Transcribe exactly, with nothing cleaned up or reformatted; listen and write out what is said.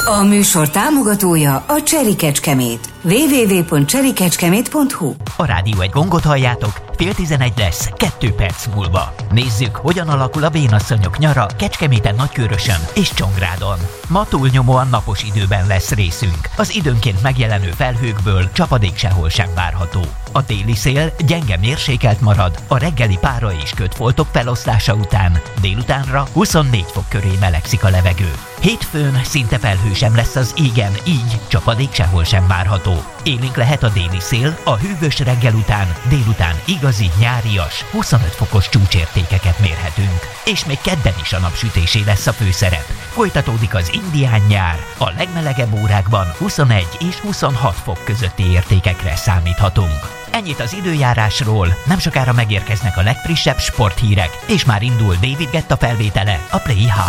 A műsor támogatója a Cseri Kecskemét. double-u double-u double-u pont cseri kecskemét pont hu. A rádió egy gongot halljátok, fél tizenegy lesz, kettő perc múlva. Nézzük, hogyan alakul a vénasszonyok nyara Kecskeméten, Nagykőrösön és Csongrádon. Ma túlnyomóan napos időben lesz részünk. Az időnként megjelenő felhőkből csapadék sehol sem várható. A déli szél gyenge mérsékelt marad, a reggeli pára és kötfoltok feloszlása után délutánra huszonnégy fok köré melegszik a levegő. Hétfőn szinte felhő sem lesz az égen, így csapadék sehol sem várható. Élénk lehet a déli szél, a hűvös reggel után délután igazi nyárias, huszonöt fokos csúcsértékeket mérhetünk. És még kedden is a napsütésé lesz a főszerep. Folytatódik az indián nyár, a legmelegebb órákban huszonegy és huszonhat fok közötti értékekre számíthatunk. Ennyit az időjárásról, nem sokára megérkeznek a legfrissebb sporthírek, és már indul David Guetta felvétele a Play Hard.